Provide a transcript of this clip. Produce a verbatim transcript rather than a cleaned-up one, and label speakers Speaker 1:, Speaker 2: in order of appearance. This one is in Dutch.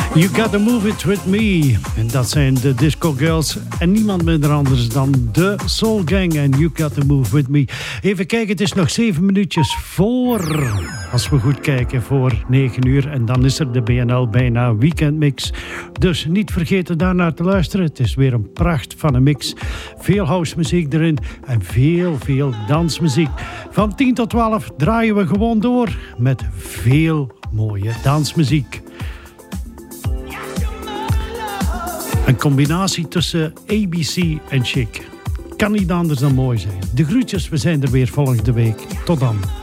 Speaker 1: You Gotta Move It With Me. En dat zijn de Disco Girls. En niemand minder anders dan de Soul Gang. En You Gotta Move With Me. Even kijken, het is nog zeven minuutjes voor. Als we goed kijken, voor negen uur. En dan is er de B N L bijna weekendmix. Dus niet vergeten daarnaar te luisteren. Het is weer een pracht van een mix. Veel house muziek erin. En veel, veel dansmuziek. Van tien tot twaalf draaien we gewoon door. Met veel mooie dansmuziek. Een combinatie tussen A B C en chic. Kan niet anders dan mooi zijn. De groetjes, we zijn er weer volgende week. Tot dan.